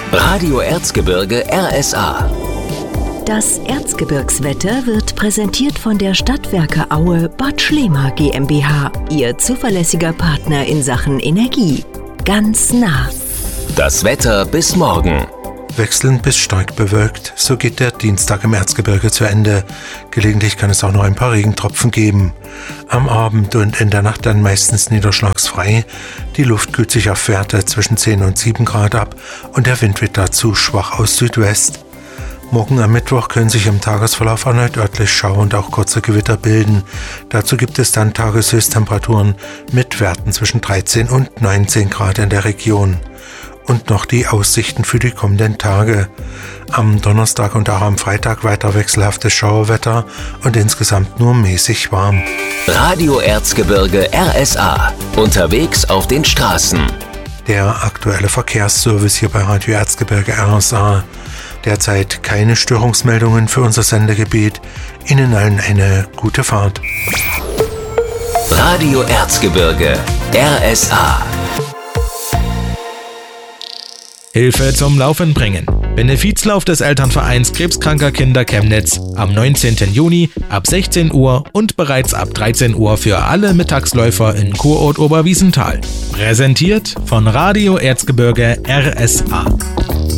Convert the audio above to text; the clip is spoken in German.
Radio Erzgebirge RSA. Das Erzgebirgswetter wird präsentiert von der Stadtwerke Aue Bad Schlema GmbH, Ihr zuverlässiger Partner in Sachen Energie. Ganz nah. Das Wetter bis morgen. Wechselnd bis stark bewölkt, so geht der Dienstag im Erzgebirge zu Ende. Gelegentlich kann es auch noch ein paar Regentropfen geben. Am Abend und in der Nacht dann meistens niederschlagsfrei. Die Luft kühlt sich auf Werte zwischen 10 und 7 Grad ab und der Wind wird dazu schwach aus Südwest. Morgen am Mittwoch können sich im Tagesverlauf erneut örtlich Schauer und auch kurze Gewitter bilden. Dazu gibt es dann Tageshöchsttemperaturen mit Werten zwischen 13 und 19 Grad in der Region. Und noch die Aussichten für die kommenden Tage. Am Donnerstag und auch am Freitag weiter wechselhaftes Schauerwetter und insgesamt nur mäßig warm. Radio Erzgebirge RSA. Unterwegs auf den Straßen. Der aktuelle Verkehrsservice hier bei Radio Erzgebirge RSA. Derzeit keine Störungsmeldungen für unser Sendegebiet. Ihnen allen eine gute Fahrt. Radio Erzgebirge RSA. Hilfe zum Laufen bringen. Benefizlauf des Elternvereins Krebskranker Kinder Chemnitz am 19. Juni ab 16 Uhr und bereits ab 13 Uhr für alle Mittagsläufer in Kurort Oberwiesenthal. Präsentiert von Radio Erzgebirge RSA.